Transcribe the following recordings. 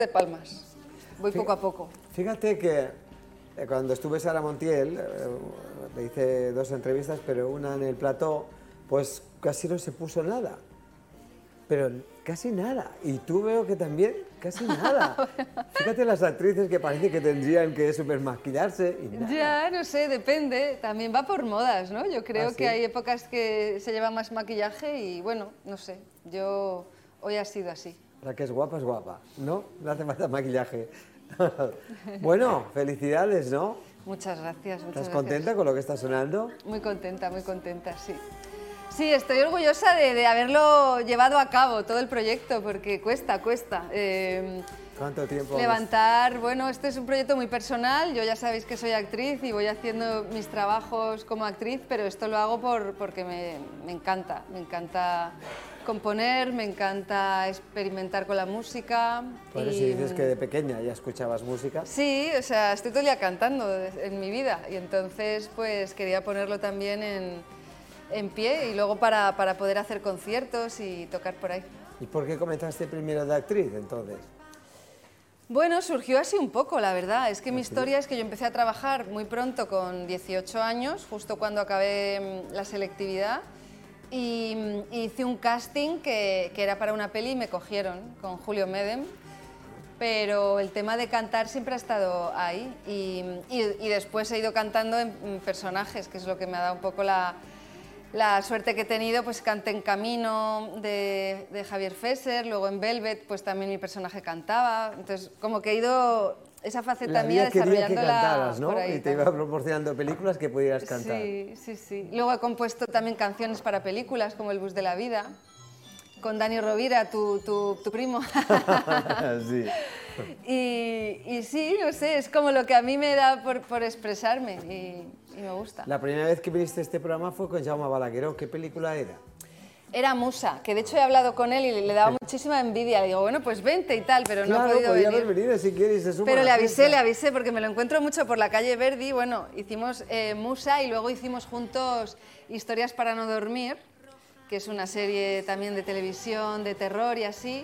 de palmas. Voy poco a poco. Fíjate que cuando estuve en Sara Montiel, le hice 2 entrevistas, pero una en el plató, pues casi no se puso nada. Pero casi nada. Y tú veo que también casi nada. Fíjate las actrices que parece que tendrían que supermaquillarse y nada. Ya, no sé, depende. También va por modas, ¿no? Yo creo que hay épocas que se lleva más maquillaje y, bueno, no sé. Yo hoy ha sido así. La que es guapa, ¿no? No hace falta maquillaje. Bueno, felicidades, ¿no? Muchas gracias. ¿Estás contenta con lo que está sonando? Muy contenta, sí. Sí, estoy orgullosa de haberlo llevado a cabo, todo el proyecto, porque cuesta. ¿Cuánto tiempo? Levantar, bueno, este es un proyecto muy personal, yo ya sabéis que soy actriz y voy haciendo mis trabajos como actriz, pero esto lo hago porque me encanta componer, me encanta experimentar con la música. Por eso dices que de pequeña ya escuchabas música. Sí, o sea, estoy todo el día cantando en mi vida y entonces pues quería ponerlo también en pie y luego para poder hacer conciertos y tocar por ahí. ¿Y por qué comenzaste primero de actriz entonces? Bueno, surgió así un poco, la verdad. Es que mi historia es que yo empecé a trabajar muy pronto, con 18 años, justo cuando acabé la selectividad, y hice un casting que era para una peli y me cogieron con Julio Medem, pero el tema de cantar siempre ha estado ahí y después he ido cantando en personajes, que es lo que me ha dado un poco la suerte que he tenido. Pues canté en Camino de Javier Fesser, luego en Velvet pues también mi personaje cantaba, entonces como que he ido esa faceta mía desarrollándola que cantaras, ¿no? por ahí. Y te iba proporcionando películas que pudieras cantar. Sí. Luego he compuesto también canciones para películas como El bus de la vida, con Dani Rovira, tu primo. Sí. Y sí, no sé, es como lo que a mí me da por expresarme y me gusta. La primera vez que viniste a este programa fue con Jaume Balagueró. ¿Qué película era? Era Musa, que de hecho he hablado con él y le daba muchísima envidia. Le digo, bueno, pues vente y tal, pero no ha podido venir. Claro, podía haber venido si quieres, se suma. Pero le avisé, porque me lo encuentro mucho por la calle Verdi. Bueno, hicimos Musa y luego hicimos juntos Historias para no dormir, que es una serie también de televisión, de terror y así.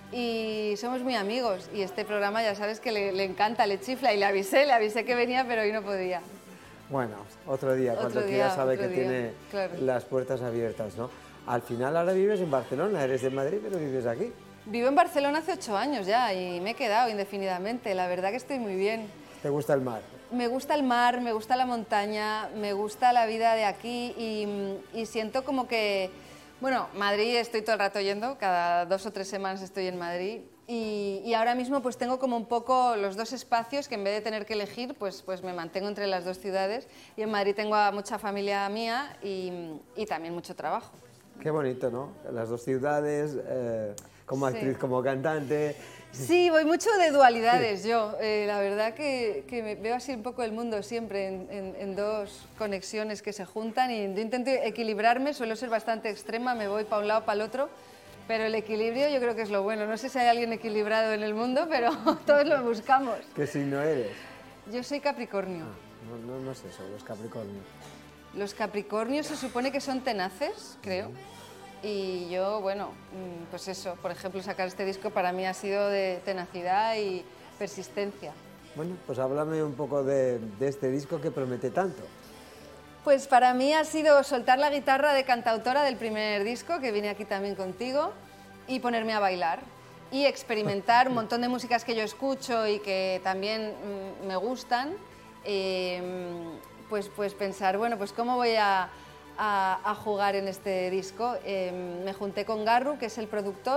Y somos muy amigos y este programa ya sabes que le encanta, le chifla, y le avisé que venía, pero hoy no podía. Bueno, otro día, cuando quiera sabe que tiene las puertas abiertas, ¿no? Al final ahora vives en Barcelona, eres de Madrid, pero vives aquí. Vivo en Barcelona hace 8 años ya y me he quedado indefinidamente, la verdad que estoy muy bien. ¿Te gusta el mar? Me gusta el mar, me gusta la montaña, me gusta la vida de aquí y siento como que, bueno, Madrid estoy todo el rato yendo, cada 2 o 3 semanas estoy en Madrid y ahora mismo pues tengo como un poco los 2 espacios que en vez de tener que elegir pues me mantengo entre las 2 ciudades y en Madrid tengo a mucha familia mía y también mucho trabajo. Qué bonito, ¿no? Las 2 ciudades, como actriz, como cantante. Sí, voy mucho de dualidades yo. La verdad que me veo así un poco el mundo siempre en 2 conexiones que se juntan y yo intento equilibrarme, suelo ser bastante extrema, me voy para un lado, para el otro, pero el equilibrio yo creo que es lo bueno. No sé si hay alguien equilibrado en el mundo, pero todos lo buscamos. ¿Qué signo eres? Yo soy Capricornio. No sé, son los Capricornios. Los Capricornios se supone que son tenaces, creo. Y yo, bueno, pues eso, por ejemplo, sacar este disco para mí ha sido de tenacidad y persistencia. Bueno, pues háblame un poco de este disco que promete tanto. Pues para mí ha sido soltar la guitarra de cantautora del primer disco, que vine aquí también contigo, y ponerme a bailar y experimentar un montón de músicas que yo escucho y que también me gustan. Pues pensar, bueno, pues cómo voy a jugar en este disco. Me junté con Garru, que es el productor,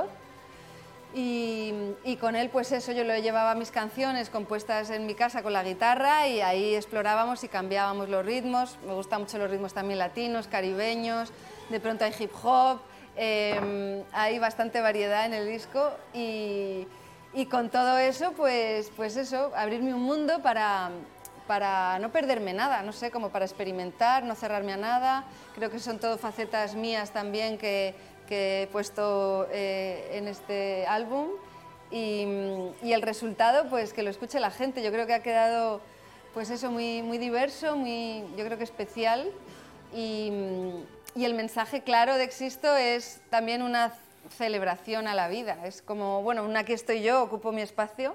y con él pues eso, yo lo llevaba mis canciones compuestas en mi casa con la guitarra y ahí explorábamos y cambiábamos los ritmos. Me gustan mucho los ritmos también latinos, caribeños, de pronto hay hip hop, hay bastante variedad en el disco y con todo eso pues eso, abrirme un mundo para no perderme nada, no sé, como para experimentar, no cerrarme a nada. Creo que son todo facetas mías también que he puesto en este álbum y el resultado, pues que lo escuche la gente. Yo creo que ha quedado, pues eso, muy diverso, yo creo que especial y el mensaje claro de Existo es también una celebración a la vida. Es como, bueno, aquí estoy yo, ocupo mi espacio